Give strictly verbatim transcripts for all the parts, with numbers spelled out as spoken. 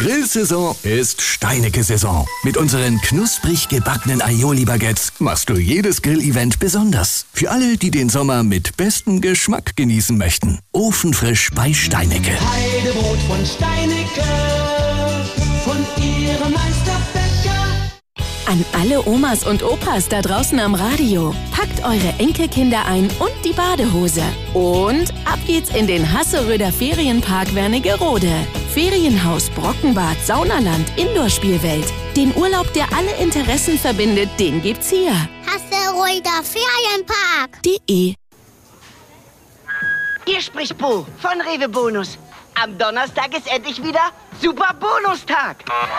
Grillsaison ist Steinecke-Saison. Mit unseren knusprig gebackenen Aioli-Baguettes machst du jedes Grillevent besonders. Für alle, die den Sommer mit bestem Geschmack genießen möchten. Ofenfrisch bei Steinecke. Heidebrot von Steinecke, von ihrem Meisterbäcker. An alle Omas und Opas da draußen am Radio. Packt eure Enkelkinder ein und die Badehose. Und ab geht's in den Hasseröder Ferienpark Wernigerode. Ferienhaus, Brockenbad, Saunaland, Indoor-Spielwelt. Den Urlaub, der alle Interessen verbindet, den gibt's hier. Hasseröder Ferienpark. De. Hier spricht Bo von Rewe Bonus. Am Donnerstag ist endlich wieder Super Bonustag.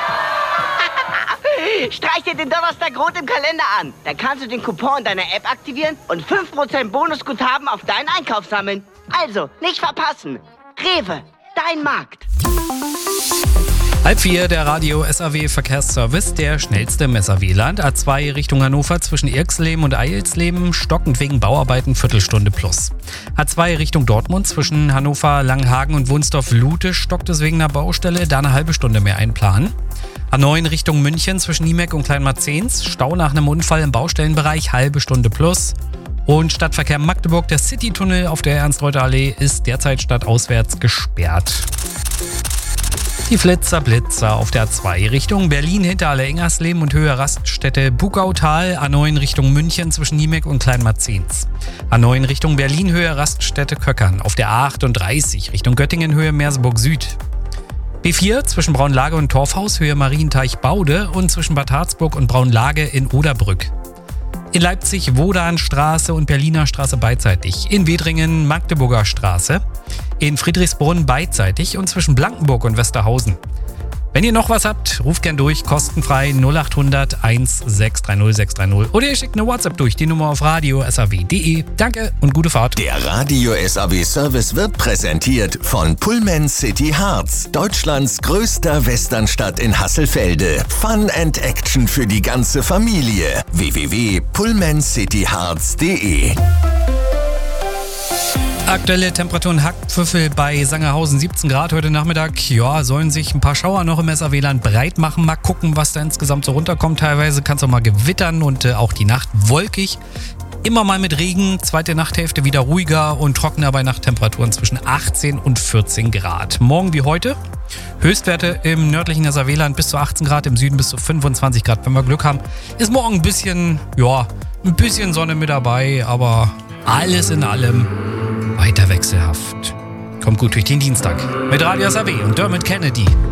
Streich dir den Donnerstag rot im Kalender an. Dann kannst du den Coupon deiner App aktivieren und fünf Prozent Bonusguthaben auf deinen Einkauf sammeln. Also, nicht verpassen. Rewe, dein Markt. Halb vier, der Radio S A W Verkehrsservice, der schnellste im S A W-Land. A zwei Richtung Hannover zwischen Irxleben und Eilsleben, stockend wegen Bauarbeiten, Viertelstunde plus. A zwei Richtung Dortmund zwischen Hannover, Langhagen und Wunsdorf-Lute, stockt es wegen einer Baustelle, da eine halbe Stunde mehr einplanen. A neun Richtung München zwischen Niemek und Kleinmarzens, Stau nach einem Unfall im Baustellenbereich, halbe Stunde plus. Und Stadtverkehr Magdeburg, der Citytunnel auf der Ernst-Reuter-Allee ist derzeit stadtauswärts gesperrt. Die Flitzer Blitzer auf der A zwei Richtung Berlin hinter Alle-Engersleben und Höhe Raststätte Bugautal, A neun Richtung München zwischen Niemek und Kleinmarzens. A neun Richtung Berlin Höhe Raststätte Köckern auf der A achtunddreißig Richtung Göttingen Höhe Merseburg Süd. B vier zwischen Braunlage und Torfhaus Höhe Marienteich Baude und zwischen Bad Harzburg und Braunlage in Oderbrück. In Leipzig Wodanstraße und Berliner Straße beidseitig. In Wedringen Magdeburger Straße. In Friedrichsbrunn beidseitig und zwischen Blankenburg und Westerhausen. Wenn ihr noch was habt, ruft gern durch, kostenfrei null acht hundert eins sechs drei null sechs drei null oder ihr schickt eine WhatsApp durch, die Nummer auf radio s a w punkt de. Danke und gute Fahrt. Der Radio S A W Service wird präsentiert von Pullman City Harz, Deutschlands größter Westernstadt in Hasselfelde. Fun and Action für die ganze Familie. w w w punkt pullman city harz punkt de. Aktuelle Temperaturen Hackpfüffel bei Sangerhausen siebzehn Grad heute Nachmittag. Ja, sollen sich ein paar Schauer noch im S A W-Land breit machen. Mal gucken, was da insgesamt so runterkommt. Teilweise kann es auch mal gewittern und äh, auch die Nacht wolkig. Immer mal mit Regen, zweite Nachthälfte wieder ruhiger und trockener bei Nachttemperaturen zwischen achtzehn und vierzehn Grad. Morgen wie heute Höchstwerte im nördlichen S A W-Land bis zu achtzehn Grad, im Süden bis zu fünfundzwanzig Grad. Wenn wir Glück haben, ist morgen ein bisschen, ja, ein bisschen Sonne mit dabei, aber alles in allem weiter wechselhaft. Kommt gut durch den Dienstag mit Radio S A W und Dermot Kennedy.